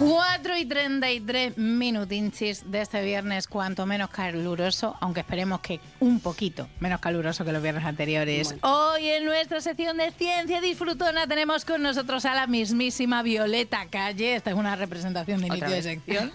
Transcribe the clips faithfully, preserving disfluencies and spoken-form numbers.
cuatro y treinta y tres minutinchis de este viernes, cuanto menos caluroso, aunque esperemos que un poquito menos caluroso que los viernes anteriores. Bueno. Hoy en nuestra sección de Ciencia Disfrutona tenemos con nosotros a la mismísima Violeta Calle. Esta es una representación de inicio de sección.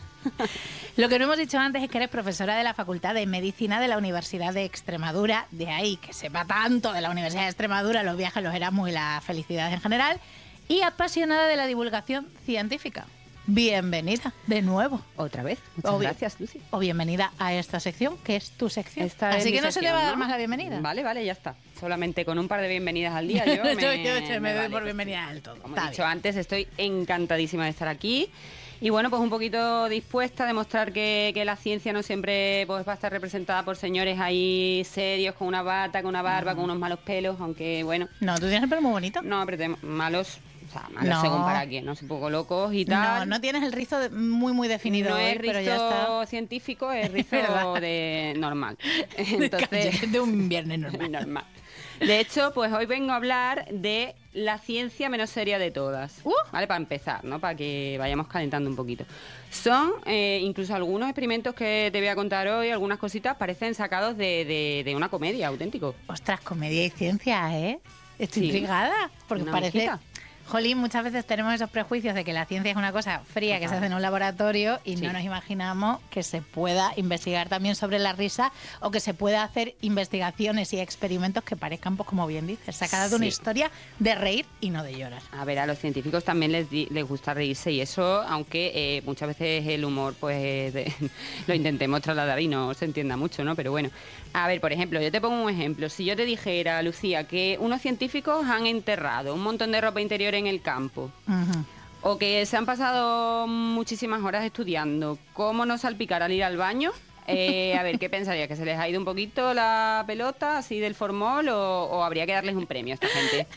Lo que no hemos dicho antes es que eres profesora de la Facultad de Medicina de la Universidad de Extremadura. De ahí que sepa tanto de la Universidad de Extremadura, los viajes, los Erasmus y las felicidades en general. Y apasionada de la divulgación científica. Bienvenida de nuevo. Otra vez. Muchas o gracias, Lucy. O bienvenida a esta sección, que es tu sección. Esta Así es que no sección, se te va a dar ¿no? más la bienvenida. Vale, vale, ya está. Solamente con un par de bienvenidas al día yo me, yo, yo, yo me, me doy vale, por bienvenida del todo. Como Está he dicho bien. antes, estoy encantadísima de estar aquí. Y bueno, pues un poquito dispuesta a demostrar que, que la ciencia no siempre pues, va a estar representada por señores ahí serios, con una bata, con una barba, uh-huh. con unos malos pelos, aunque bueno... No, tú tienes el pelo muy bonito. No, pero tenemos malos... O sea, malos no. según para quién, ¿no? Un poco locos y tal. No, no tienes el rizo de, muy, muy definido. No hoy, es rizo pero ya está. científico, es rizo de normal. Entonces, de, de un viernes normal. normal. De hecho, pues hoy vengo a hablar de la ciencia menos seria de todas. Uh. ¿Vale? Para empezar, ¿no? Para que vayamos calentando un poquito. Son eh, incluso algunos experimentos que te voy a contar hoy, algunas cositas, parecen sacados de, de, de una comedia, auténtico. Ostras, comedia y ciencia, ¿eh? Estoy sí. intrigada, porque una parece... Hojita. Jolín, muchas veces tenemos esos prejuicios de que la ciencia es una cosa fría que se hace en un laboratorio y sí. no nos imaginamos que se pueda investigar también sobre la risa o que se pueda hacer investigaciones y experimentos que parezcan, pues como bien dices, sacadas sí. de una historia de reír y no de llorar. A ver, a los científicos también les, di, les gusta reírse y eso, aunque eh, muchas veces el humor pues de, lo intentemos trasladar y no se entienda mucho, ¿no? Pero bueno, a ver, por ejemplo, yo te pongo un ejemplo. Si yo te dijera, Lucía, que unos científicos han enterrado un montón de ropa interior en el campo, uh-huh. o que se han pasado muchísimas horas estudiando cómo no salpicar al ir al baño, eh, a ver, ¿qué pensaría? ¿Que se les ha ido un poquito la pelota así del formol o, o habría que darles un premio a esta gente?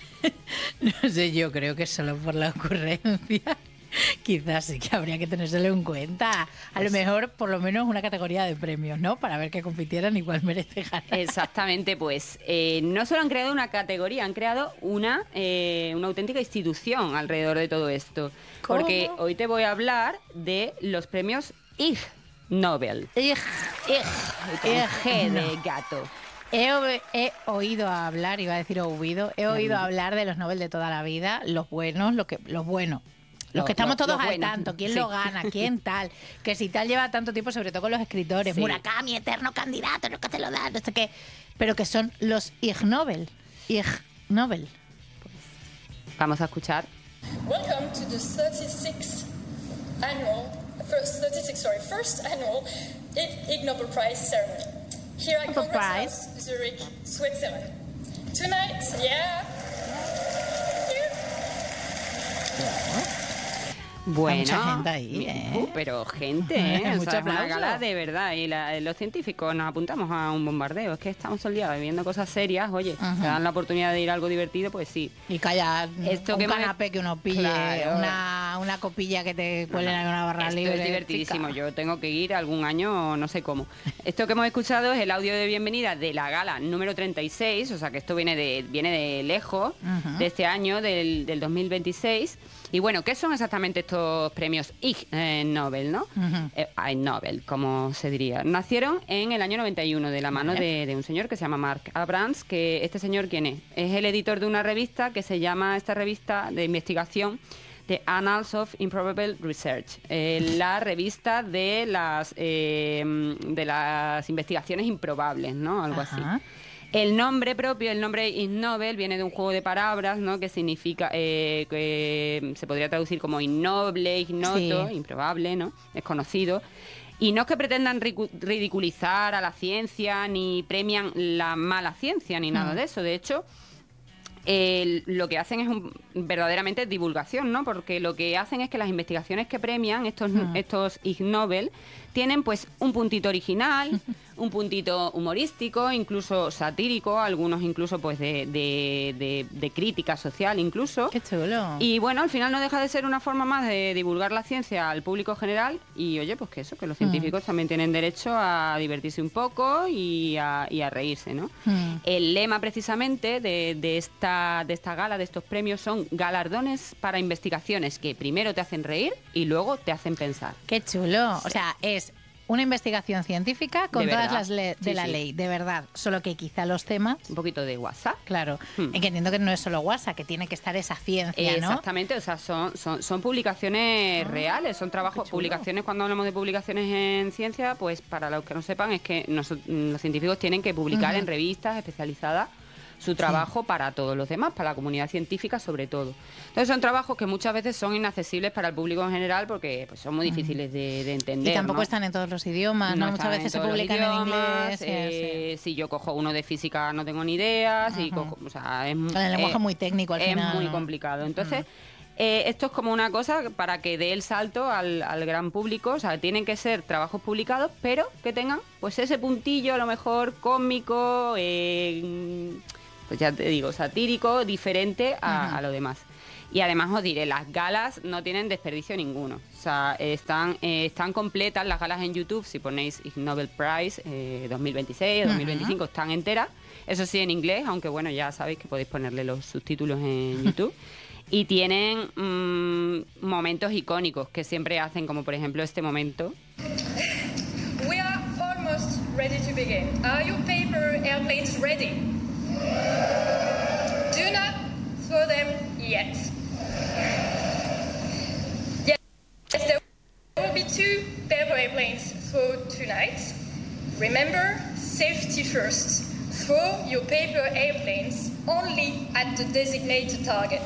No sé, yo creo que solo por la ocurrencia quizás sí que habría que tenérselo en cuenta. A pues lo mejor, por lo menos, una categoría de premios, ¿no? Para ver que compitieran y cuál merece ganar. Exactamente, pues eh, no solo han creado una categoría, han creado una, eh, una auténtica institución alrededor de todo esto. ¿Cómo? Porque hoy te voy a hablar de los premios Ig Nobel. Ig. Ig. Ig de gato. He, he oído hablar, iba a decir oído, he oído hablar de los Nobel de toda la vida, los buenos, lo que, los buenos. Los que estamos todos al tanto, quién sí. lo gana, quién tal, que si tal lleva tanto tiempo, sobre todo con los escritores, sí. Murakami, eterno candidato, no que te lo dan, no sé qué, pero que son los Ig Nobel, Ig Nobel. Pues vamos a escuchar. Welcome to the thirty-sixth annual, first, thirty-six, sorry, first annual Ig Nobel Prize ceremony. Here at Congress House, Zurich, Switzerland. Tonight, yeah. yeah. Bueno, mucha gente ahí, ¿eh? Uh, pero gente, ¿eh? Mucho o sea, es una aplauso. gala de verdad. Y la, los científicos nos apuntamos a un bombardeo. Es que estamos todo el día viviendo cosas serias. Oye, uh-huh. te dan la oportunidad de ir a algo divertido, pues sí. Y calla, Esto un que canapé me... que uno pille, claro. una, una copilla que te cuelen no, no. en una barra Esto libre. Es divertidísimo. Chica. Yo tengo que ir algún año, no sé cómo. Esto que hemos escuchado es el audio de bienvenida de la gala número treinta y seis. O sea, que esto viene de, viene de lejos, uh-huh. de este año, del, del dos mil veintiséis. Y bueno, ¿qué son exactamente estos premios Ig eh, Nobel, no? Uh-huh. Eh, Ig Nobel, como se diría. Nacieron en el año noventa y uno de la mano de, de un señor que se llama Mark Abrams, que este señor, ¿quién es? Es el editor de una revista que se llama, esta revista de investigación, The Annals of Improbable Research, eh, la revista de las, eh, de las investigaciones improbables, ¿no? Algo uh-huh. así. El nombre propio, el nombre Ig Nobel, viene de un juego de palabras, ¿no? Que significa, eh, que se podría traducir como innoble, ignoto, sí. improbable, ¿no? Desconocido. Y no es que pretendan ridiculizar a la ciencia, ni premian la mala ciencia, ni nada mm. de eso. De hecho, eh, lo que hacen es un, verdaderamente divulgación, ¿no? Porque lo que hacen es que las investigaciones que premian, estos, mm. estos Ig Nobel, tienen pues un puntito original, un puntito humorístico, incluso satírico, algunos incluso pues de, de, de, de crítica social incluso. ¡Qué chulo! Y bueno, al final no deja de ser una forma más de divulgar la ciencia al público general y oye, pues que eso, que los científicos mm. también tienen derecho a divertirse un poco y a, y a reírse, ¿no? Mm. El lema precisamente de, de, esta, de esta gala, de estos premios, son galardones para investigaciones que primero te hacen reír y luego te hacen pensar. ¡Qué chulo! O sea, es una investigación científica con de todas verdad. las leyes de sí, la sí. ley, de verdad. Solo que quizá los temas... Un poquito de WhatsApp. Claro. Hmm. En que entiendo que no es solo WhatsApp, que tiene que estar esa ciencia, ¿no? Exactamente. O sea, son, son, son publicaciones ah, reales, son trabajos, publicaciones. Cuando hablamos de publicaciones en ciencia, pues para los que no sepan, es que nosotros, los científicos tienen que publicar uh-huh. en revistas especializadas su trabajo sí. para todos los demás, para la comunidad científica sobre todo. Entonces son trabajos que muchas veces son inaccesibles para el público en general porque pues, son muy difíciles de, de entender. Y tampoco ¿no? están en todos los idiomas, ¿no? no Muchas veces se publican idiomas, en inglés. Eh, sí. Si yo cojo uno de física no tengo ni idea, uh-huh. si cojo, o sea, es, el lenguaje es muy técnico al es final. Es muy ¿no? complicado. Entonces... Uh-huh. Eh, esto es como una cosa para que dé el salto al, al gran público, o sea, tienen que ser trabajos publicados, pero que tengan pues ese puntillo a lo mejor cómico, eh, pues ya te digo, satírico, diferente a, uh-huh. a lo demás. Y además os diré, las galas no tienen desperdicio ninguno. O sea, están, eh, están completas las galas en YouTube. Si ponéis Ig Nobel Prize eh, dos mil veintiséis, dos mil veinticinco, uh-huh. están enteras. Eso sí, en inglés, aunque bueno, ya sabéis que podéis ponerle los subtítulos en YouTube. Y tienen mmm, momentos icónicos que siempre hacen, como por ejemplo este momento. We are almost ready to begin. Are your paper airplanes ready? Do not throw them yet. Yes, there will be two paper airplanes thrown tonight. Remember, safety first. Throw your paper airplanes only at the designated target.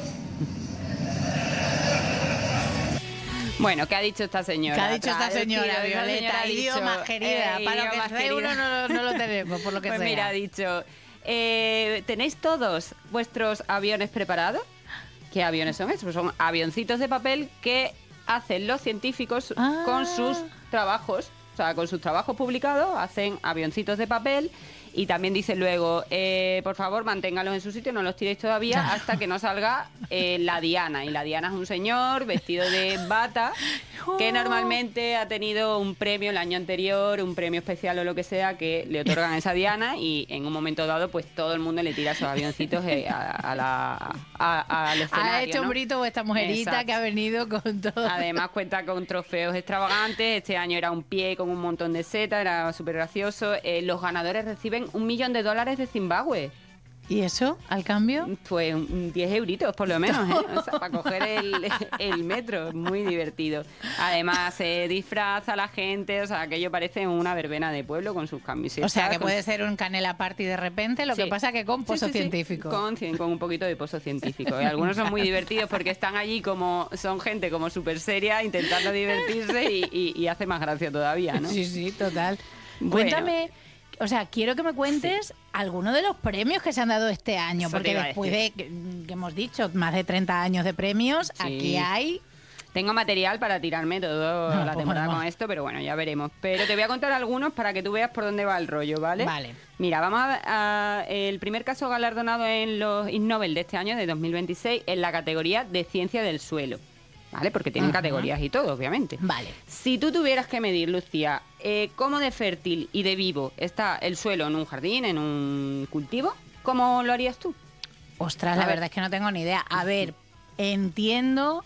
Bueno, ¿qué ha dicho esta señora? ¿Qué ha dicho esta señora, Traducido, Violeta? Señora ha Idioma, dicho, querida. eh, para lo que idioma, sea uno no, no lo tenemos, por lo que pues sea. Mira, ha dicho, eh, ¿tenéis todos vuestros aviones preparados? ¿Qué aviones son estos? Pues son avioncitos de papel que hacen los científicos ah. con sus trabajos. O sea, con sus trabajos publicados hacen avioncitos de papel. Y también dice luego, eh, por favor, manténganlos en su sitio, no los tiréis todavía hasta que no salga eh, la Diana. Y la Diana es un señor vestido de bata que normalmente ha tenido un premio el año anterior, un premio especial o lo que sea, que le otorgan a esa Diana y en un momento dado, pues todo el mundo le tira esos avioncitos eh, a, a la, a, al escenario. Ha hecho ¿no? un brito esta mujerita Exacto. que ha venido con todo. Además cuenta con trofeos extravagantes. Este año era un pie con un montón de setas, era súper gracioso. Eh, los ganadores reciben un millón de dólares de Zimbabue. ¿Y eso, al cambio? Pues diez euritos, por lo menos, ¿eh? O sea, para coger el, el metro. Muy divertido. Además, se eh, disfraza a la gente, o sea, aquello parece una verbena de pueblo con sus camisetas. O sea, que con... puede ser un canela party de repente, lo sí. que pasa que con pozo sí, sí, científico. Sí. Con, con un poquito de pozo científico. ¿eh? Algunos son muy divertidos porque están allí como, son gente como súper seria, intentando divertirse y, y, y hace más gracia todavía, ¿no? Sí, sí, total. Bueno. Cuéntame... O sea, quiero que me cuentes sí. algunos de los premios que se han dado este año, Eso porque después de que, que hemos dicho más de treinta años de premios, sí. aquí hay... Tengo material para tirarme toda no, la temporada pues con esto, pero bueno, ya veremos. Pero te voy a contar algunos para que tú veas por dónde va el rollo, ¿vale? Vale. Mira, vamos a, a el primer caso galardonado en los Ig Nobel de este año, de dos mil veintiséis, en la categoría de ciencia del suelo. ¿Vale? Porque tienen uh-huh. categorías y todo, obviamente. Vale. Si tú tuvieras que medir, Lucía, eh, cómo de fértil y de vivo está el suelo en un jardín, en un cultivo, ¿cómo lo harías tú? Ostras, a la ver. verdad es que no tengo ni idea. A ver, entiendo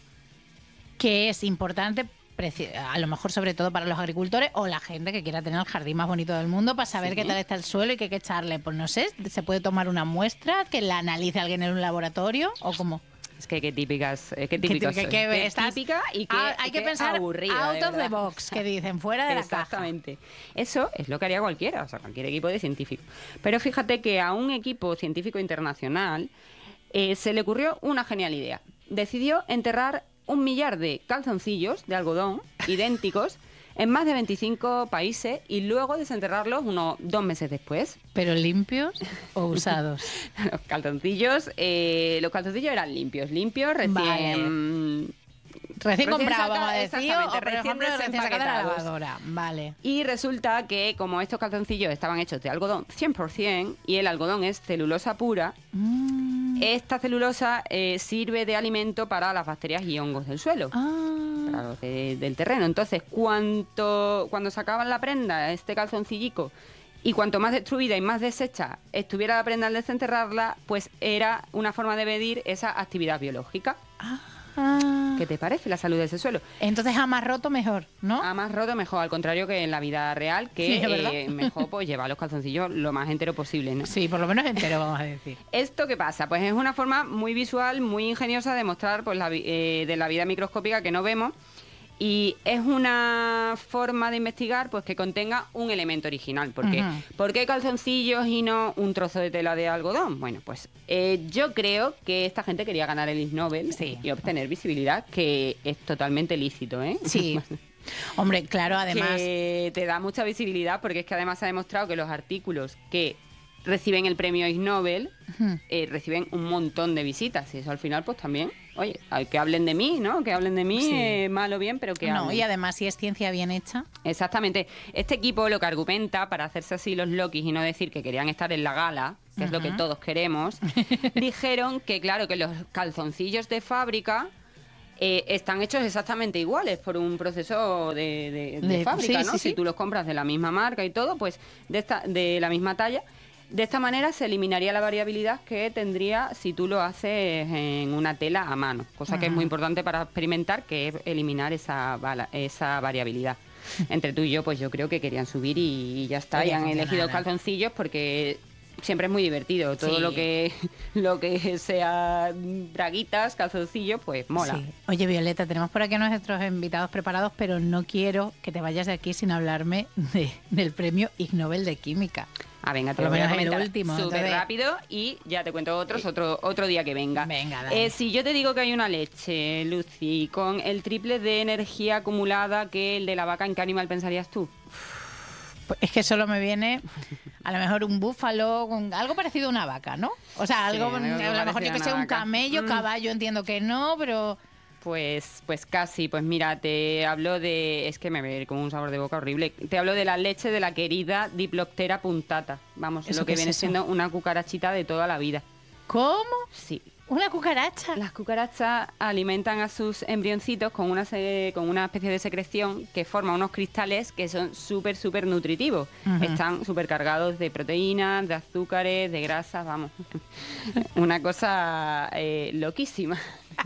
que es importante, a lo mejor sobre todo para los agricultores o la gente que quiera tener el jardín más bonito del mundo, para saber sí. qué tal está el suelo y qué hay que echarle. Pues no sé, ¿se puede tomar una muestra que la analice alguien en un laboratorio o cómo? Es que qué típicas, qué típicas que, que, que qué estás, típica y qué, a, hay y que qué pensar aburrida, out of the box, que dicen, fuera de la caja. Exactamente. Eso es lo que haría cualquiera, o sea, cualquier equipo de científicos. Pero fíjate que a un equipo científico internacional eh, se le ocurrió una genial idea. Decidió enterrar un millar de calzoncillos de algodón idénticos en más de veinticinco países y luego desenterrarlos unos dos meses después. ¿Pero limpios o usados? Los calzoncillos, eh, los calzoncillos eran limpios, limpios, recién... Vale. Recién comprado, vamos a decir, exactamente, o por recién ejemplo, recién sacado de la desempaquetados. lavadora. Vale. Y resulta que como estos calzoncillos estaban hechos de algodón cien por ciento y el algodón es celulosa pura, Mm. esta celulosa eh, sirve de alimento para las bacterias y hongos del suelo. Ah. Para los de- del terreno. Entonces, cuanto, cuando sacaban la prenda, este calzoncillico, y cuanto más destruida y más deshecha estuviera la prenda al desenterrarla, pues era una forma de medir esa actividad biológica. Ah. ¿Qué te parece la salud de ese suelo? Entonces a más roto mejor, ¿no? A más roto mejor, al contrario que en la vida real, que Sí, es verdad. eh, mejor pues llevar los calzoncillos lo más entero posible, ¿no? Sí, por lo menos entero, vamos a decir. ¿Esto qué pasa? Pues es una forma muy visual, muy ingeniosa de mostrar pues, la, vi- eh, de la vida microscópica que no vemos, y es una forma de investigar pues que contenga un elemento original. ¿Por qué? Ujú. ¿Por qué calzoncillos y no un trozo de tela de algodón? Bueno, pues eh, yo creo que esta gente quería ganar el Ig Nobel Sí. y obtener visibilidad, que es totalmente lícito, ¿eh? Sí. Hombre, claro, además... Que te da mucha visibilidad, porque es que además se ha demostrado que los artículos que reciben el premio Ig Nobel Ujú. eh, reciben un montón de visitas, y eso al final pues también, oye, hay que hablen de mí, ¿no? Que hablen de mí, Sí. eh, mal o bien, pero que No, hablen. y además si es ciencia bien hecha... Exactamente. Este equipo lo que argumenta para hacerse así los Lokis y no decir que querían estar en la gala, que es lo que Ujú. todos queremos, dijeron que claro, que los calzoncillos de fábrica eh, están hechos exactamente iguales por un proceso de, de- de De- fábrica, sí, ¿no? sí, Si sí. tú los compras de la misma marca y todo, pues de esta, de la misma talla. De esta manera se eliminaría la variabilidad que tendría si tú lo haces en una tela a mano, cosa que es muy importante para experimentar, que es eliminar esa, vala- esa variabilidad. Entre tú y yo, pues yo creo que querían subir y, y ya está, y Quería han elegido funcionar. calzoncillos porque siempre es muy divertido. Todo Sí. lo que lo que sea braguitas, calzoncillos, pues mola. Sí. Oye, Violeta, tenemos por aquí a nuestros invitados preparados, pero no quiero que te vayas de aquí sin hablarme de- del premio Ig Nobel de Química. Ah, venga, te Por lo lo voy a menos el comentar último, súper entonces- rápido y ya te cuento otros otro otro día que venga. Venga, dale. Eh, si yo te digo que hay una leche, Lucy, con el triple de energía acumulada que el de la vaca, ¿en qué animal pensarías tú? Pues es que solo me viene a lo mejor un búfalo, con algo parecido a una vaca, ¿no? O sea, algo, algo a lo mejor parecido yo a que una sé, un vaca. camello, Mm. caballo, entiendo que no, pero... Pues, pues casi, pues mira, te hablo de, es que me ve con un sabor de boca horrible, te hablo de la leche de la querida Diploptera puntata, vamos, ¿Eso lo qué que es viene eso? siendo una cucarachita de toda la vida. ¿Cómo? Sí. ¿Una cucaracha? Las cucarachas alimentan a sus embrioncitos con una, se- con una especie de secreción que forma unos cristales que son súper, súper nutritivos. Ujú. Están súper cargados de proteínas, de azúcares, de grasas, vamos. Una cosa eh, loquísima.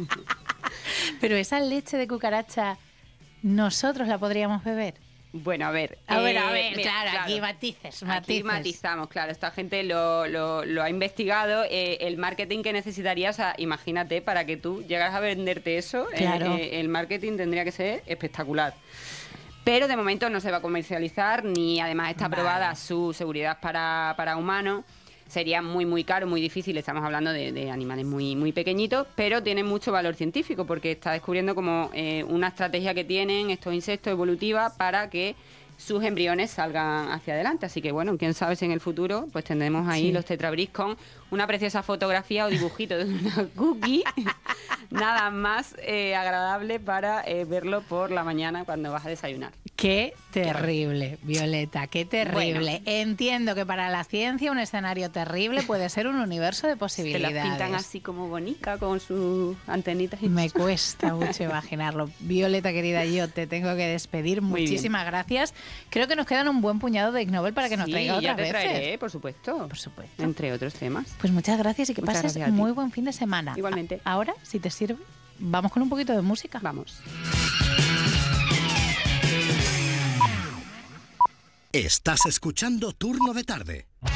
Pero esa leche de cucaracha, ¿nosotros la podríamos beber? Bueno, a ver. A ver, eh, a ver, mira, claro, aquí matices, matices. Aquí matizamos, claro, esta gente lo, lo, lo ha investigado, eh, el marketing que necesitarías, o sea, imagínate, para que tú llegaras a venderte eso, eh, Claro. eh, el marketing tendría que ser espectacular. Pero de momento no se va a comercializar, ni además está Vale. aprobada su seguridad para, para humanos. Sería muy, muy caro, muy difícil. Estamos hablando de, de animales muy, muy pequeñitos, pero tiene mucho valor científico porque está descubriendo como eh, una estrategia que tienen estos insectos evolutiva para que sus embriones salgan hacia adelante. Así que, bueno, quién sabe si en el futuro pues tendremos ahí Sí. los tetrabris con una preciosa fotografía o dibujito de una cookie. Nada más eh, agradable para eh, verlo por la mañana cuando vas a desayunar. Qué terrible, Violeta, qué terrible. Entiendo que para la ciencia un escenario terrible puede ser un universo de Te posibilidades. las pintan así como bonica con sus antenitas y Me cuesta mucho imaginarlo. Violeta, querida, yo te tengo que despedir. Muy bien. Muchísimas gracias. Creo que nos quedan un buen puñado de Ig Nobel para que nos Sí, traiga otras ya te veces. traeré, por supuesto. Por supuesto. Entre otros temas. Pues muchas gracias y que Muchas pases gracias a ti. muy buen fin de semana. Igualmente. A- Ahora, si te sirve, vamos con un poquito de música. Vamos. Estás escuchando Turno de Tarde.